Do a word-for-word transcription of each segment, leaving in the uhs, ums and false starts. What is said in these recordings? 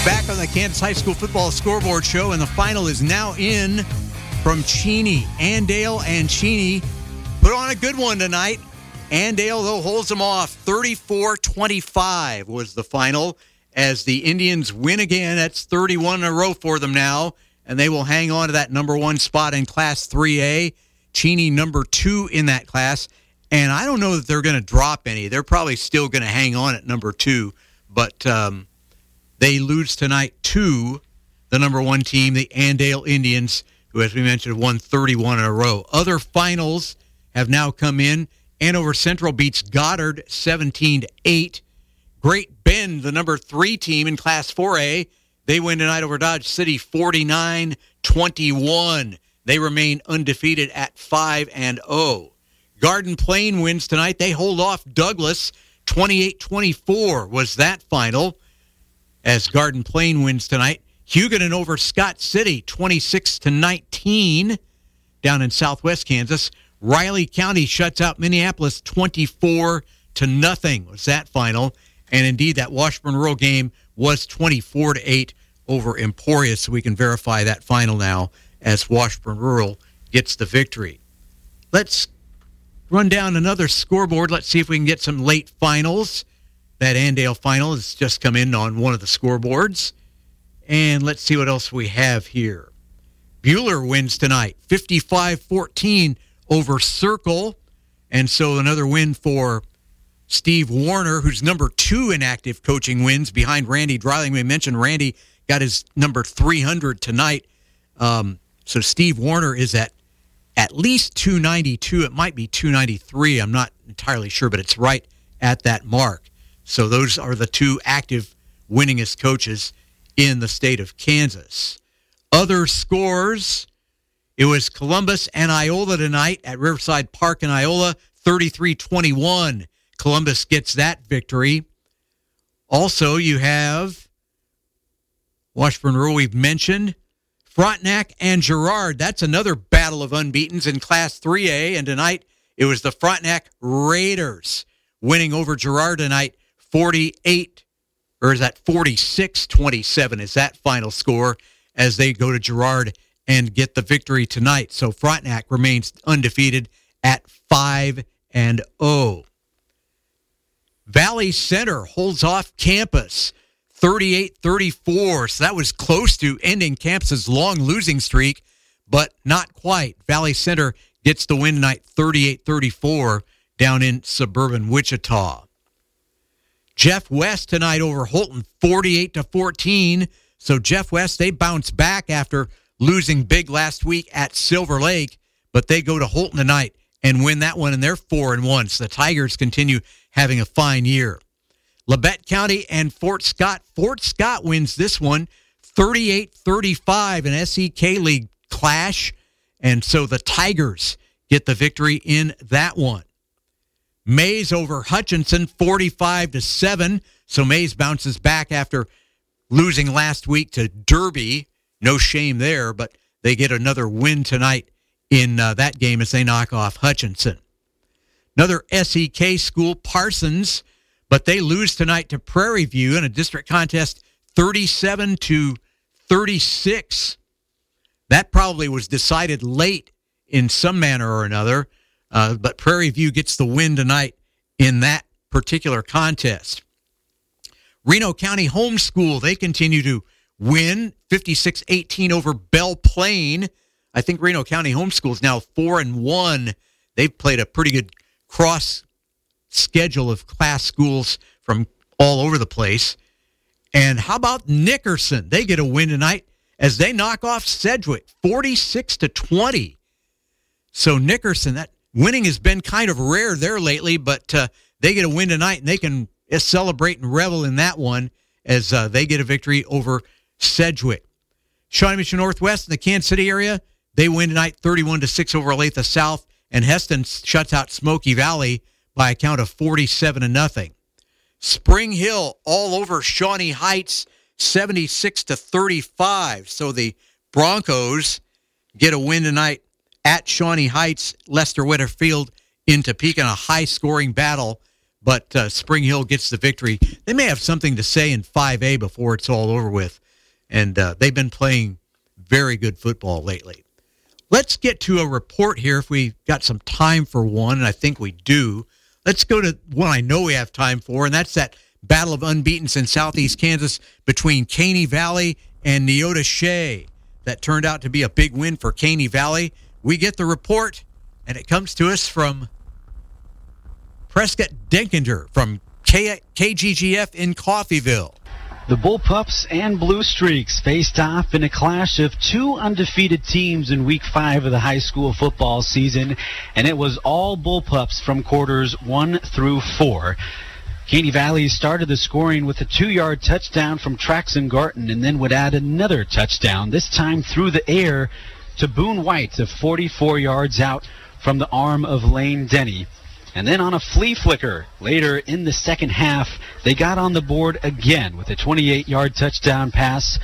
Back on the Kansas High School Football Scoreboard Show, and the final is now in from Cheney. Andale and Cheney put on a good one tonight. Andale, though, holds them off. thirty-four twenty-five was the final as the Indians win again. That's thirty-one in a row for them now, and they will hang on to that number one spot in Class three A. Cheney number two in that class, and I don't know that they're going to drop any. They're probably still going to hang on at number two, but um, they lose tonight to the number one team, the Andale Indians, who, as we mentioned, won thirty-one in a row. Other finals have now come in. Andover Central beats Goddard seventeen to eight. Great Bend, the number three team in Class four A, they win tonight over Dodge City forty-nine twenty-one. They remain undefeated at five and oh. Garden Plain wins tonight. They hold off Douglas twenty-eight twenty-four was that final as Garden Plain wins tonight. Huguenin over Scott City twenty-six to nineteen down in southwest Kansas. Riley County shuts out Minneapolis twenty-four to nothing was that final. And indeed, that Washburn Rural game was twenty-four to eight over Emporia, so we can verify that final now as Washburn Rural gets the victory. Let's run down another scoreboard. Let's see if we can get some late finals. That Andale final has just come in on one of the scoreboards. And let's see what else we have here. Buhler wins tonight, fifty-five fourteen over Circle. And so another win for Steve Warner, who's number two in active coaching wins behind Randy Dreiling. We mentioned Randy got his number three hundred tonight. Um, so Steve Warner is at at least two ninety-two. It might be two ninety-three. I'm not entirely sure, but it's right at that mark. So those are the two active winningest coaches in the state of Kansas. Other scores, it was Columbus and Iola tonight at Riverside Park in Iola, thirty-three twenty-one. Columbus gets that victory. Also, you have Washburn Rural, we've mentioned. Frontenac and Girard, that's another battle of unbeatens in Class three A, and tonight it was the Frontenac Raiders winning over Girard tonight, forty-eight, or is that forty-six twenty-seven is that final score as they go to Girard and get the victory tonight. So Frontenac remains undefeated at five and oh. Valley Center holds off Campus thirty-eight thirty-four. So that was close to ending Campus's long losing streak, but not quite. Valley Center gets the win tonight, thirty-eight thirty-four, down in suburban Wichita. Jeff West tonight over Holton, forty-eight to fourteen. So Jeff West, they bounce back after losing big last week at Silver Lake, but they go to Holton tonight and win that one, and they're four and one. So the Tigers continue having a fine year. Labette County and Fort Scott. Fort Scott wins this one, thirty-eight thirty-five, an S E K League clash, and so the Tigers get the victory in that one. Mays over Hutchinson, forty-five to seven. So Mays bounces back after losing last week to Derby. No shame there, but they get another win tonight in uh, that game as they knock off Hutchinson. Another S E K school, Parsons, but they lose tonight to Prairie View in a district contest, thirty-seven to thirty-six. That probably was decided late in some manner or another, uh, but Prairie View gets the win tonight in that particular contest. Reno County Homeschool, they continue to win, fifty-six eighteen over Belle Plaine. I think Reno County Homeschool is now four and one. They've played a pretty good cross schedule of class schools from all over the place. And how about Nickerson? They get a win tonight as they knock off Sedgwick, forty-six to twenty. So Nickerson, that winning has been kind of rare there lately, but uh, they get a win tonight, and they can celebrate and revel in that one as uh, they get a victory over Sedgwick. Shawnee Mission Northwest in the Kansas City area, they win tonight thirty-one to six over Olathe South, and Heston shuts out Smoky Valley by a count of forty-seven to nothing. Spring Hill all over Shawnee Heights, seventy-six to thirty-five. So the Broncos get a win tonight at Shawnee Heights. Lester Weatherfield in Topeka in a high-scoring battle but uh, Spring Hill gets the victory. They may have something to say in five A before it's all over with, and uh, they've been playing very good football lately. Let's get to a report here if we've got some time for one, and I think we do. Let's go to one I know we have time for, and that's that battle of unbeatens in southeast Kansas between Caney Valley and Neodesha. That turned out to be a big win for Caney Valley. We get the report, and it comes to us from Prescott Denkinger from K- KGGF in Coffeyville. The Bullpups and Blue Streaks faced off in a clash of two undefeated teams in week five of the high school football season, and it was all Bullpups from quarters one through four. Caney Valley started the scoring with a two-yard touchdown from Traxon Garton and then would add another touchdown, this time through the air to Boone White of forty-four yards out from the arm of Lane Denny. And then on a flea flicker later in the second half, they got on the board again with a twenty-eight-yard touchdown pass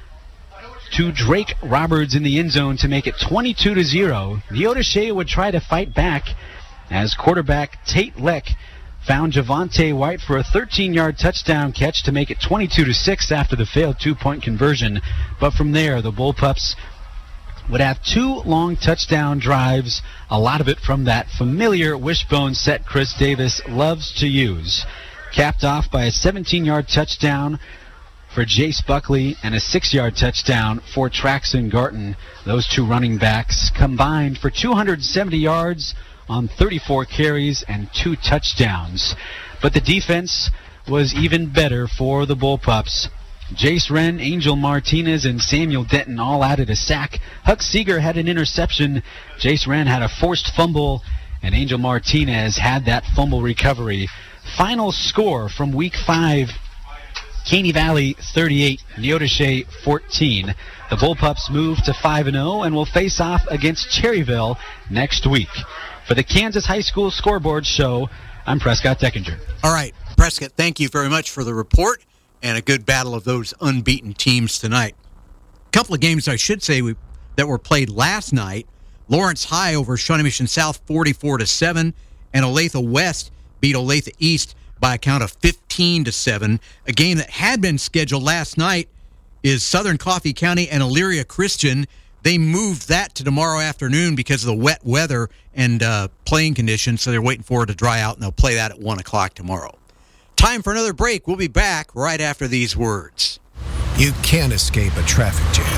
to Drake Roberts in the end zone to make it twenty-two to zero. Neodesha would try to fight back as quarterback Tate Leck found Javante White for a thirteen-yard touchdown catch to make it twenty-two to six after the failed two-point conversion. But from there, the Bullpups would have two long touchdown drives, a lot of it from that familiar wishbone set Chris Davis loves to use. Capped off by a seventeen-yard touchdown for Jace Buckley and a six-yard touchdown for Traxon Garton. Those two running backs combined for two hundred seventy yards on thirty-four carries and two touchdowns. But the defense was even better for the Bullpups. Jace Wren, Angel Martinez, and Samuel Denton all added a sack. Huck Seeger had an interception. Jace Wren had a forced fumble, and Angel Martinez had that fumble recovery. Final score from week five, Caney Valley thirty-eight, Neodesha fourteen. The Bullpups move to five and oh and will face off against Cherryville next week. For the Kansas High School Scoreboard Show, I'm Prescott Deckinger. All right, Prescott, thank you very much for the report and a good battle of those unbeaten teams tonight. A couple of games, I should say, we, that were played last night. Lawrence High over Shawnee Mission South forty-four to seven, and Olathe West beat Olathe East by a count of fifteen to seven. A game that had been scheduled last night is Southern Coffee County and Elyria Christian. They moved that to tomorrow afternoon because of the wet weather and uh, playing conditions, so they're waiting for it to dry out, and they'll play that at one o'clock tomorrow. Time for another break. We'll be back right after these words. You can't escape a traffic jam.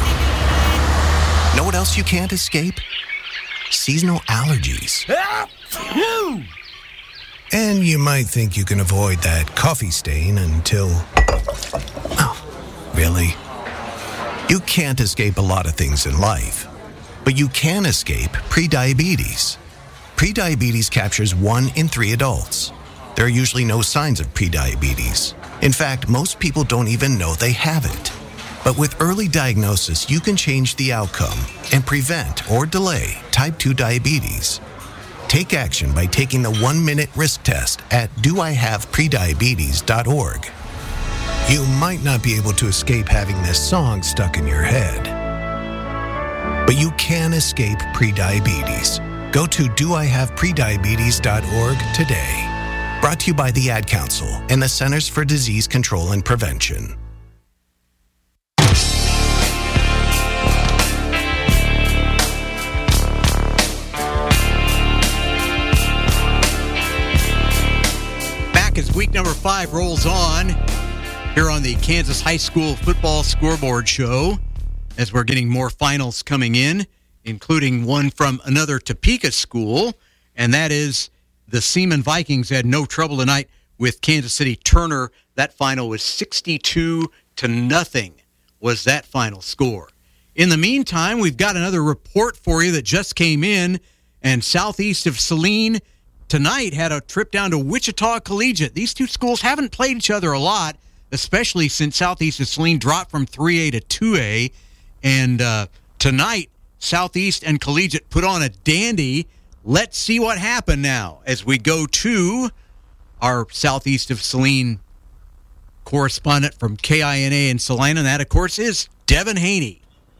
Know what else you can't escape? Seasonal allergies. And you might think you can avoid that coffee stain until... Oh, really? You can't escape a lot of things in life, but you can escape prediabetes. Prediabetes captures one in three adults. There are usually no signs of prediabetes. In fact, most people don't even know they have it. But with early diagnosis, you can change the outcome and prevent or delay type two diabetes. Take action by taking the one-minute risk test at do I have prediabetes dot org. You might not be able to escape having this song stuck in your head, but you can escape prediabetes. Go to do I have prediabetes dot org today. Brought to you by the Ad Council and the Centers for Disease Control and Prevention. Back as week number five rolls on here on the Kansas High School Football Scoreboard Show, as we're getting more finals coming in, including one from another Topeka school, and that is the Seaman Vikings had no trouble tonight with Kansas City Turner. That final was sixty-two to nothing was that final score. In the meantime, we've got another report for you that just came in, and southeast of Saline tonight had a trip down to Wichita Collegiate. These two schools haven't played each other a lot, especially since southeast of Saline dropped from three A to two A. And uh, tonight, Southeast and Collegiate put on a dandy. Let's see what happened now as we go to our southeast of Saline correspondent from K I N A in Salina. And that, of course, is Devin Haney.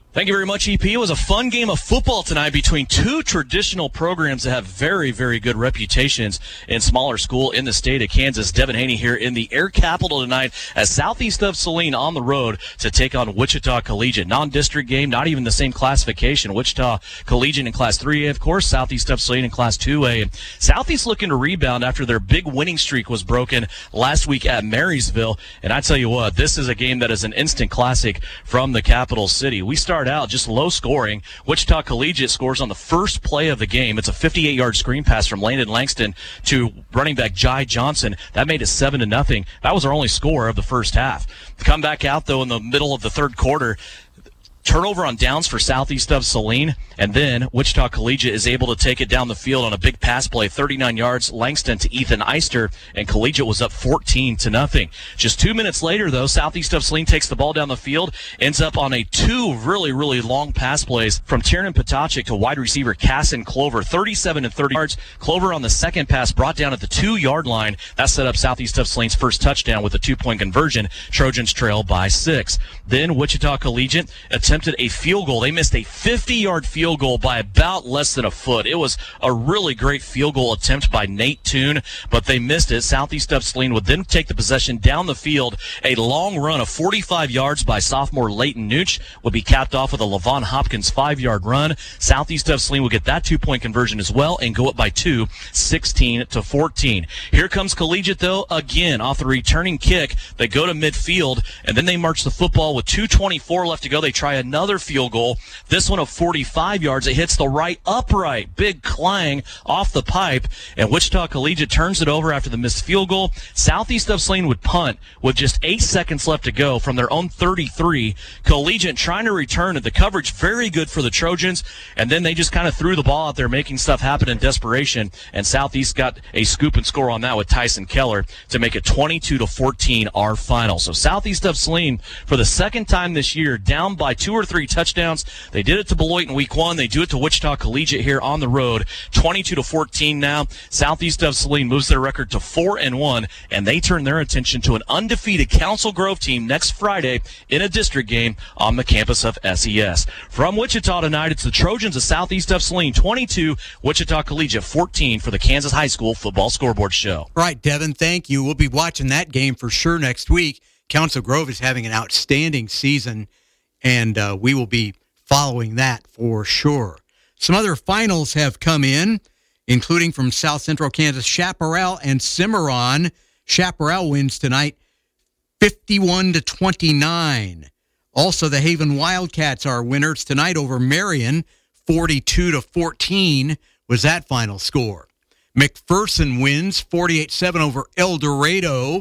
Thank you very much, E P. It was a fun game of football tonight between two traditional programs that have very, very good reputations in smaller school in the state of Kansas. Devin Haney here in the Air Capital tonight as Southeast of Saline on the road to take on Wichita Collegiate. Non-district game, not even the same classification. Wichita Collegiate in Class three A, of course, Southeast of Saline in Class two A. And Southeast looking to rebound after their big winning streak was broken last week at Marysville. And I tell you what, this is a game that is an instant classic from the capital city. We start out just low scoring. Wichita Collegiate scores on the first play of the game. It's a fifty-eight yard screen pass from Landon Langston to running back Jai Johnson. That made it seven to nothing. That was our only score of the first half. Come back out though in the middle of the third quarter. Turnover on downs for Southeast of Saline, and then Wichita Collegiate is able to take it down the field on a big pass play, thirty-nine yards, Langston to Ethan Eister, and Collegiate was up fourteen to nothing. Just two minutes later, though, Southeast of Saline takes the ball down the field, ends up on a two really, really long pass plays from Tiernan Potachik to wide receiver Casson Clover, thirty-seven and thirty yards. Clover on the second pass brought down at the two-yard line. That set up Southeast of Saline's first touchdown with a two-point conversion. Trojans trail by six. Then Wichita Collegiate attempted a field goal. They missed a fifty yard field goal by about less than a foot. It was a really great field goal attempt by Nate Toon, but they missed it. Southeast of Saline would then take the possession down the field. A long run of forty-five yards by sophomore Leighton Nooch would be capped off with a Levon Hopkins five yard run. Southeast of Saline would get that two-point conversion as well and go up by two, sixteen to fourteen. Here comes Collegiate, though, again, off the returning kick. They go to midfield, and then they march the football with two twenty-four left to go. They try another field goal, this one of forty-five yards. It hits the right upright. Big clang off the pipe, and Wichita Collegiate turns it over after the missed field goal. Southeast of Saline would punt with just eight seconds left to go from their own thirty-three. Collegiate trying to return it. The coverage very good for the Trojans, and then they just kind of threw the ball out there, making stuff happen in desperation, and Southeast got a scoop and score on that with Tyson Keller to make it twenty-two to fourteen our final. So Southeast of Saline, for the second time this year, down by two or three touchdowns. They did it to Beloit in week one. They do it to Wichita Collegiate here on the road. twenty-two to fourteen now. Southeast of Saline moves their record to four and one, and they turn their attention to an undefeated Council Grove team next Friday in a district game on the campus of S E S. From Wichita tonight, it's the Trojans of Southeast of Saline twenty-two, Wichita Collegiate fourteen for the Kansas High School Football Scoreboard Show. Right, Devin, thank you. We'll be watching that game for sure next week. Council Grove is having an outstanding season, and uh, we will be following that for sure. Some other finals have come in, including from South Central Kansas, Chaparral and Cimarron. Chaparral wins tonight fifty-one to twenty-nine. Also, the Haven Wildcats are winners tonight over Marion, forty-two to fourteen was that final score. McPherson wins forty-eight seven over El Dorado.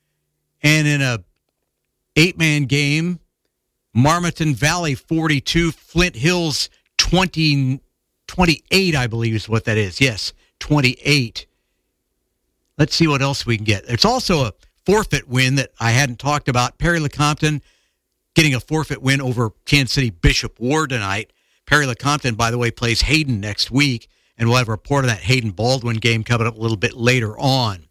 And in a eight-man game, Marmaton Valley forty-two, Flint Hills twenty, twenty-eight, I believe is what that is. Yes, twenty-eight. Let's see what else we can get. There's also a forfeit win that I hadn't talked about. Perry Lecompton getting a forfeit win over Kansas City Bishop Ward tonight. Perry Lecompton, by the way, plays Hayden next week, and we'll have a report of that Hayden Baldwin game coming up a little bit later on.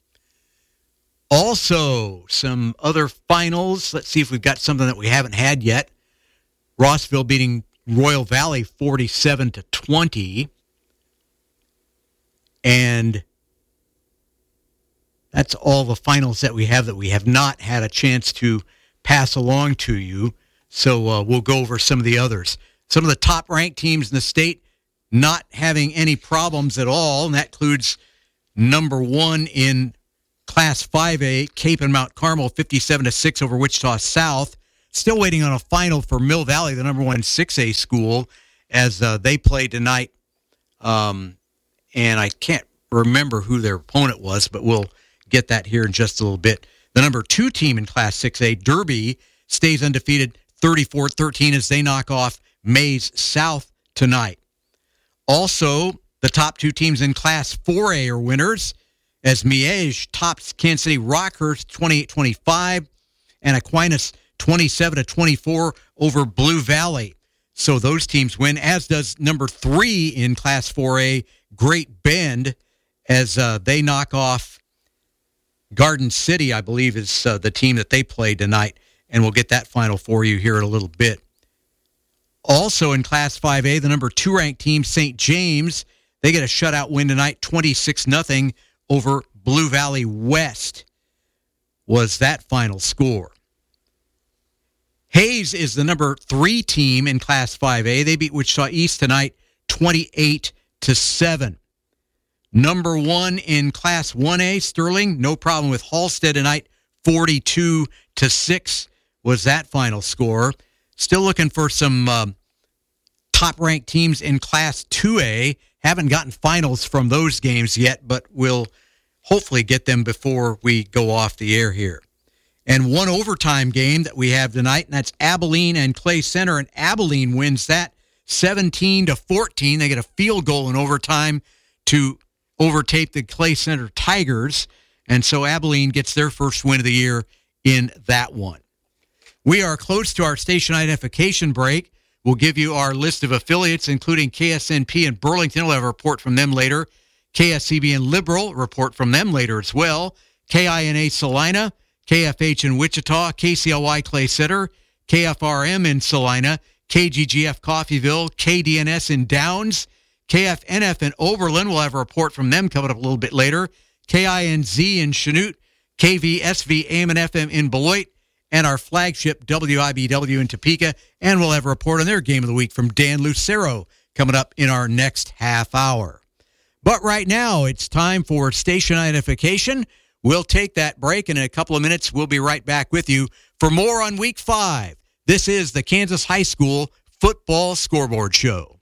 Also, some other finals. Let's see if we've got something that we haven't had yet. Rossville beating Royal Valley forty-seven to twenty. And that's all the finals that we have that we have not had a chance to pass along to you. So uh, we'll go over some of the others. Some of the top-ranked teams in the state not having any problems at all, and that includes number one in Class five A, Cape and Mount Carmel, fifty-seven to six over Wichita South. Still waiting on a final for Mill Valley, the number one six A school, as uh, they play tonight. Um, and I can't remember who their opponent was, but we'll get that here in just a little bit. The number two team in Class six A, Derby, stays undefeated thirty-four thirteen as they knock off Mays South tonight. Also, the top two teams in Class four A are winners, as Miege tops Kansas City Rockhurst twenty-eight twenty-five, and Aquinas twenty-seven to twenty-four over Blue Valley. So those teams win, as does number three in Class four A, Great Bend, as uh, they knock off Garden City, I believe, is uh, the team that they play tonight, and we'll get that final for you here in a little bit. Also in Class five A, the number two ranked team, Saint James, they get a shutout win tonight, twenty-six nothing over Blue Valley West was that final score. Hayes is the number three team in Class five A. They beat Wichita East tonight, twenty-eight to seven. Number one in Class one A, Sterling, no problem with Halstead tonight, forty-two to six was that final score. Still looking for some um, top-ranked teams in Class two A. Haven't gotten finals from those games yet, but we'll hopefully get them before we go off the air here. And one overtime game that we have tonight, and that's Abilene and Clay Center, and Abilene wins that seventeen to fourteen. They get a field goal in overtime to overtake the Clay Center Tigers, and so Abilene gets their first win of the year in that one. We are close to our station identification break. We'll give you our list of affiliates, including K S N P in Burlington. We'll have a report from them later. K S C B in Liberal, report from them later as well. K I N A Salina, K F H in Wichita, K C L Y Clay Center, K F R M in Salina, K G G F Coffeyville, K D N S in Downs, K F N F in Oberlin. We'll have a report from them coming up a little bit later. K I N Z in Chanute, K V S V A M and F M in Beloit, and our flagship W I B W in Topeka. And we'll have a report on their game of the week from Dan Lucero coming up in our next half hour. But right now, it's time for station identification. We'll take that break, and in a couple of minutes, we'll be right back with you for more on Week five. This is the Kansas High School Football Scoreboard Show.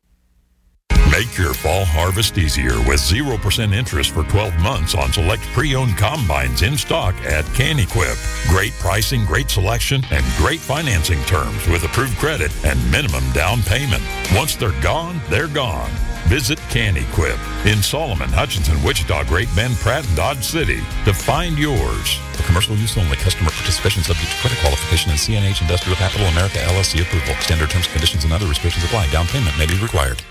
Make your fall harvest easier with zero percent interest for twelve months on select pre-owned combines in stock at CanEquip. Great pricing, great selection, and great financing terms with approved credit and minimum down payment. Once they're gone, they're gone. Visit CanEquip in Solomon, Hutchinson, Wichita, Great Bend, Pratt, and Dodge City to find yours. For commercial use only, customer participation subject to credit qualification and C N H Industrial Capital America L L C approval. Standard terms, conditions, and other restrictions apply. Down payment may be required.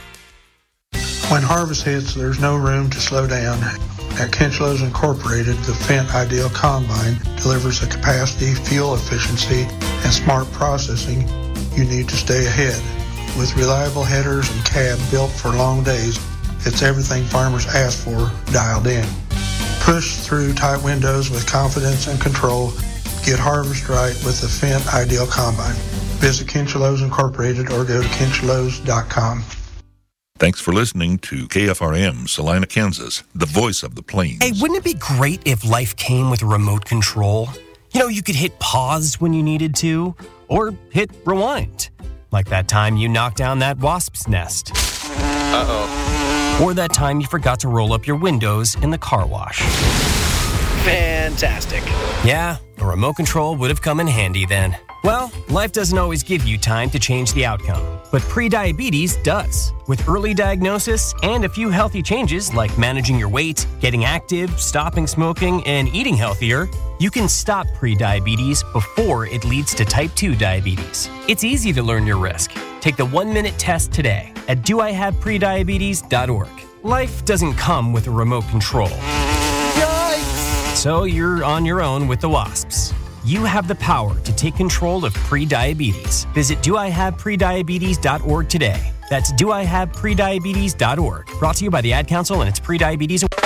When harvest hits, there's no room to slow down. At Kinchlows Incorporated, the Fendt Ideal Combine delivers the capacity, fuel efficiency, and smart processing you need to stay ahead. With reliable headers and cab built for long days, it's everything farmers ask for dialed in. Push through tight windows with confidence and control. Get harvest right with the Fendt Ideal Combine. Visit Kinchlows Incorporated or go to kinchlows dot com. Thanks for listening to K F R M, Salina, Kansas, the voice of the plains. Hey, wouldn't it be great if life came with a remote control? You know, you could hit pause when you needed to, or hit rewind. Like that time you knocked down that wasp's nest. Uh-oh. Or that time you forgot to roll up your windows in the car wash. Fantastic. Yeah, a remote control would have come in handy then. Well, life doesn't always give you time to change the outcome, but prediabetes does. With early diagnosis and a few healthy changes like managing your weight, getting active, stopping smoking, and eating healthier, you can stop prediabetes before it leads to type two diabetes. It's easy to learn your risk. Take the one-minute test today at do I have prediabetes dot org. Life doesn't come with a remote control. Yikes! So you're on your own with the wasps. You have the power to take control of prediabetes. Visit do I have prediabetes dot org today. That's do I have prediabetes dot org. Brought to you by the Ad Council and its prediabetes.